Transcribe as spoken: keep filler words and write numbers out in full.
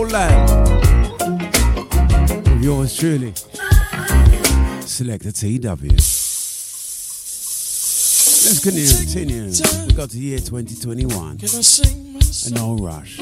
Land. With yours truly, Selector T W. Let's continue. continue. We got to year twenty twenty-one. And no rush.